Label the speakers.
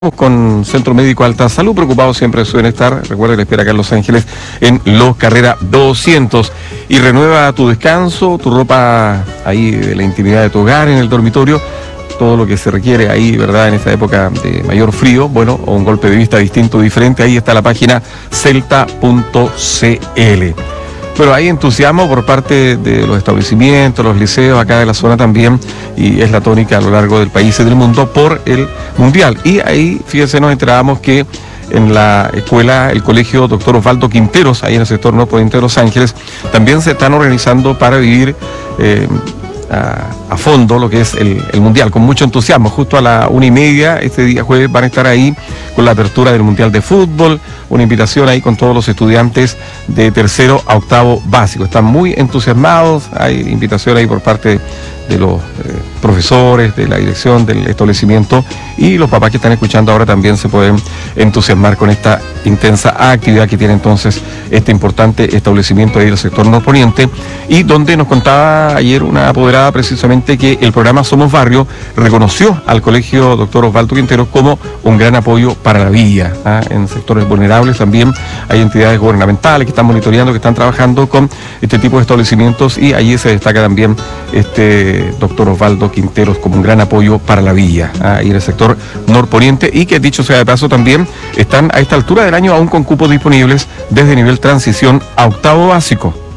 Speaker 1: Con Centro Médico Alta Salud, preocupado siempre de su bienestar. Recuerda que le espera acá en Los Ángeles en Los Carrera 200. Y renueva tu descanso, tu ropa ahí de la intimidad de tu hogar, en el dormitorio, todo lo que se requiere ahí, ¿verdad? En esta época de mayor frío, bueno, o un golpe de vista distinto, diferente. Ahí está la página celta.cl. Pero hay entusiasmo por parte de los establecimientos, los liceos acá de la zona también, y es la tónica a lo largo del país y del mundo por el Mundial. Y ahí, fíjense, nos enterábamos que en la escuela, el colegio Dr. Osvaldo Quinteros, ahí en el sector norponiente de Los Ángeles, también se están organizando para vivir a fondo lo que es el Mundial, con mucho entusiasmo. Justo a la 1:30, este día jueves, van a estar ahí con la apertura del Mundial de Fútbol, una invitación ahí con todos los estudiantes de tercero a octavo básico. Están muy entusiasmados, hay invitación ahí por parte de los profesores, de la dirección del establecimiento, y los papás que están escuchando ahora también se pueden entusiasmar con esta intensa actividad que tiene entonces este importante establecimiento ahí del sector norponiente, y donde nos contaba ayer una apoderada precisamente que el programa Somos Barrio reconoció al colegio Dr. Osvaldo Quinteros como un gran apoyo para la villa. En sectores vulnerables también hay entidades gubernamentales que están monitoreando, que están trabajando con este tipo de establecimientos, y allí se destaca también este Dr. Osvaldo Quinteros como un gran apoyo para la villa, ahí en el sector norponiente, y que, dicho sea de paso, también están a esta altura del año aún con cupos disponibles desde nivel transición a octavo básico.